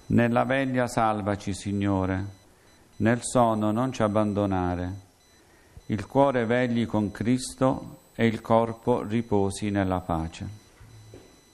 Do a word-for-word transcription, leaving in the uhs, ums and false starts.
Nella veglia salvaci, Signore, nel sonno non ci abbandonare. Il cuore vegli con Cristo e il corpo riposi nella pace.